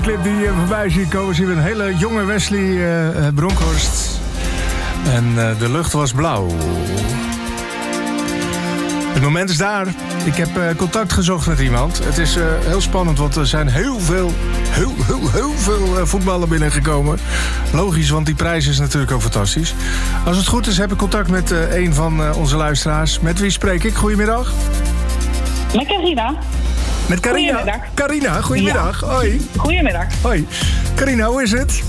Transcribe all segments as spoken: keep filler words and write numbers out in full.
videoclip die uh, voorbij zien komen, zien we een hele jonge Wesley uh, Bronkhorst. En uh, de lucht was blauw. Het moment is daar. Ik heb uh, contact gezocht met iemand. Het is uh, heel spannend, want er zijn heel veel, heel, heel, heel veel uh, voetballen binnengekomen. Logisch, want die prijs is natuurlijk ook fantastisch. Als het goed is, heb ik contact met uh, een van uh, onze luisteraars. Met wie spreek ik? Goedemiddag. Met Carina. Met Carina. Goedemiddag. Carina, goedemiddag. Ja. Hoi. Goedemiddag. Hoi. Carina, hoe is het?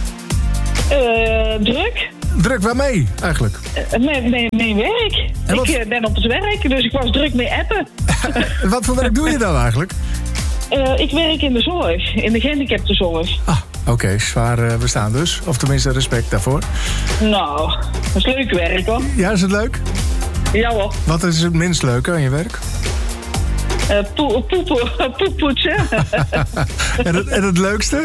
Uh, druk. Druk, waarmee eigenlijk? Uh, met, met, met werk. Wat... Ik uh, ben op het werk, dus ik was druk mee appen. Wat voor werk doe je dan eigenlijk? Uh, ik werk in de zorg, in de gehandicaptenzorg. Ah, oké, okay, zwaar uh, bestaan dus. Of tenminste respect daarvoor. Nou, dat is leuk werk hoor. Ja, is het leuk? Ja hoor. Wat is het minst leuke aan je werk? Uh, poep, poep, poep poetsen. en, het, en het leukste?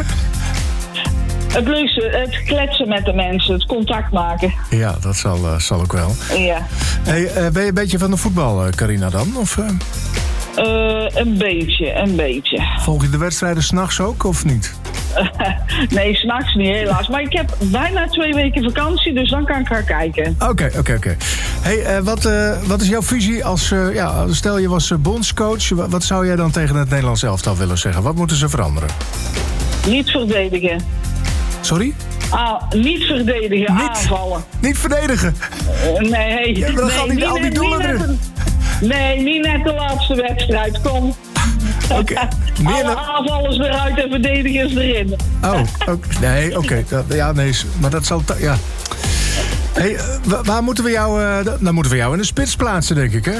Het leukste, het kletsen met de mensen, het contact maken. Ja, dat zal, uh, zal ook wel. Ja. Hey, uh, ben je een beetje van de voetbal, uh, Carina, dan? Of, uh... Uh, een beetje, een beetje. Volg je de wedstrijden 's nachts ook, of niet? Nee, 's nachts niet, helaas. Maar ik heb bijna twee weken vakantie, dus dan kan ik gaan kijken. Oké, okay, oké, okay, oké. Okay. Hey, uh, wat, uh, wat is jouw visie als... Uh, ja, stel je was uh, bondscoach. Wat zou jij dan tegen het Nederlands elftal willen zeggen? Wat moeten ze veranderen? Niet verdedigen. Sorry? Ah, niet verdedigen, niet, aanvallen. Niet verdedigen? Uh, nee. Ja, maar dan nee, gaan die, niet, al die doelen erin. Een, nee, niet net de laatste wedstrijd. Kom. Okay. Alle dan... aanvallers eruit en verdedigers erin. Oh, okay. nee, oké. Okay. Ja, nee, maar dat zal... Ja. Hey, waar moeten we jou... Uh, dan moeten we jou in de spits plaatsen, denk ik, hè?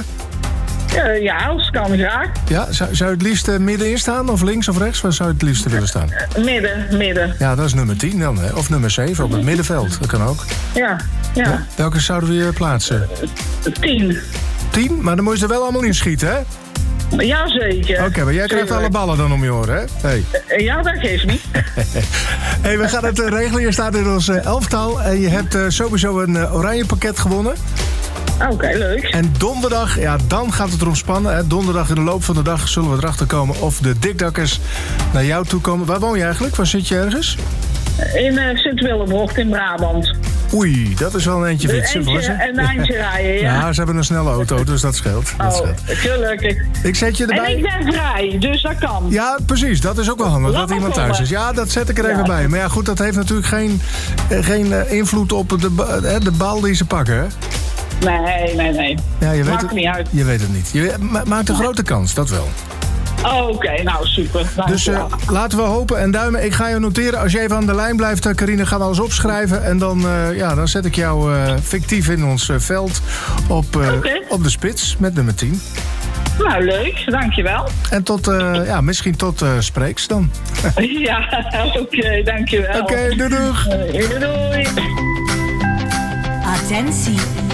Uh, ja, als kan graag. Ja, zou, zou je het liefst uh, middenin staan? Of links of rechts? Waar zou je het liefst willen staan? Uh, midden, midden. Ja, dat is nummer tien dan, hè? Of nummer zeven op het middenveld. Dat kan ook. Ja, ja. ja. Welke zouden we je plaatsen? Uh, tien. Tien? Maar dan moet je er wel allemaal in schieten, hè? Jazeker. Oké, okay, maar jij krijgt alle ballen dan om je oren, hè? Hey. Uh, ja, dat geeft niet. Hey, we gaan het uh, regelen. Je staat in ons uh, elftal. En je hebt uh, sowieso een uh, oranje pakket gewonnen. Oké, okay, leuk. En donderdag, ja, dan gaat het erom spannen. Hè. Donderdag in de loop van de dag zullen we erachter komen of de dikdakkers naar jou toe komen. Waar woon je eigenlijk? Waar zit je ergens? In uh, Sint-Willebrocht in Brabant. Oei, dat is wel een eentje fietsen voor ze. Een eindje rijden, ja. Ja, ze hebben een snelle auto, dus dat scheelt. Dat oh, scheelt. gelukkig. Ik zet je erbij. En ik ben vrij, dus dat kan. Ja, precies. Dat is ook wel handig, Laat dat iemand thuis is. Ja, dat zet ik er even ja. bij. Maar ja, goed, dat heeft natuurlijk geen, geen invloed op de, de bal die ze pakken, hè? Nee, nee, nee. Ja, je weet maakt het niet uit. Je weet het niet. Je maakt een grote kans, dat wel. Oh, Oké, okay, nou super. Dank dus uh, laten we hopen en duimen. Ik ga je noteren. Als je even aan de lijn blijft, Carina, gaan we alles opschrijven. En dan, uh, ja, dan zet ik jou uh, fictief in ons uh, veld op, uh, okay. op de spits met nummer tien. Nou, leuk. Dankjewel. En tot, uh, ja, misschien tot uh, spreeks dan. Ja, oké, okay, dankjewel. Oké, okay, doei doeg. Uh, doei. Attentie.